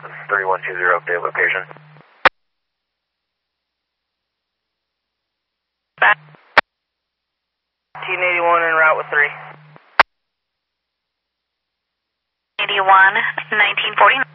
3120, update location. Team 81 en route with 3. 81, 1949.